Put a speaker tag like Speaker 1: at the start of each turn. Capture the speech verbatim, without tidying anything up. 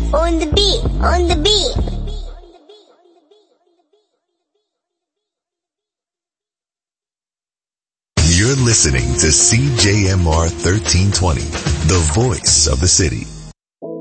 Speaker 1: On the beat, on the beat.
Speaker 2: You're listening to C J M R thirteen twenty, the voice of the city.